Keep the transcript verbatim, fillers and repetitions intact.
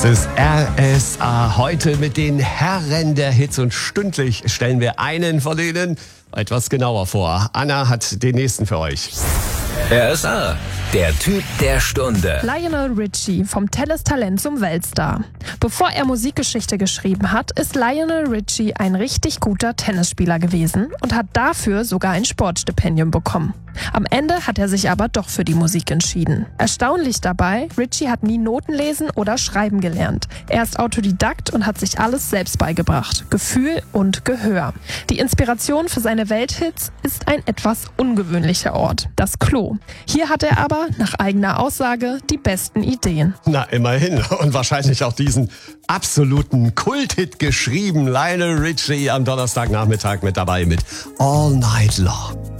Das ist R S A heute mit den Herren der Hits und stündlich stellen wir einen von denen etwas genauer vor. Anna hat den nächsten für euch. R S A, der Typ der Stunde. Lionel Richie, vom Tennistalent zum Weltstar. Bevor er Musikgeschichte geschrieben hat, ist Lionel Richie ein richtig guter Tennisspieler gewesen und hat dafür sogar ein Sportstipendium bekommen. Am Ende hat er sich aber doch für die Musik entschieden. Erstaunlich dabei, Richie hat nie Noten lesen oder schreiben gelernt. Er ist Autodidakt und hat sich alles selbst beigebracht. Gefühl und Gehör. Die Inspiration für seine Welthits ist ein etwas ungewöhnlicher Ort, das Klo. Hier hat er aber, nach eigener Aussage, die besten Ideen. Na, immerhin. Und wahrscheinlich auch diesen absoluten Kulthit geschrieben. Lionel Richie am Donnerstagnachmittag mit dabei mit All Night Long.